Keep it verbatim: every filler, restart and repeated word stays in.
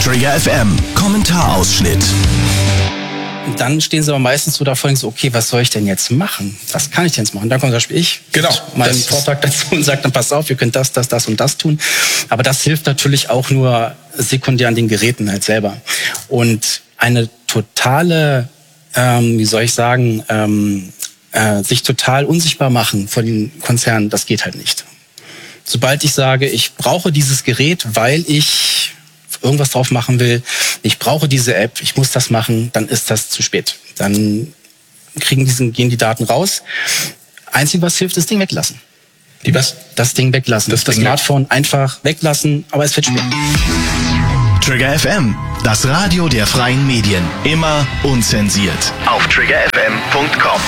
Trigger F M, Kommentarausschnitt. Und dann stehen sie aber meistens so davor und so, okay, was soll ich denn jetzt machen? Was kann ich denn jetzt machen? Dann kommt zum Beispiel ich genau, mit meinem Vortrag dazu und sagt dann, pass auf, ihr könnt das, das, das und das tun. Aber das hilft natürlich auch nur sekundär an den Geräten halt selber. Und eine totale, ähm, wie soll ich sagen, ähm, äh, sich total unsichtbar machen vor den Konzernen, das geht halt nicht. Sobald ich sage, ich brauche dieses Gerät, weil ich irgendwas drauf machen will, ich brauche diese App, ich muss das machen, dann ist das zu spät. Dann kriegen diesen, gehen die Daten raus. Einzig, was hilft, ist das Ding weglassen. Die was? Das Ding weglassen. Das, das Ding Smartphone weg. Einfach weglassen, aber es wird schwer. Trigger F M, das Radio der freien Medien. Immer unzensiert. Auf trigger f m punkt com.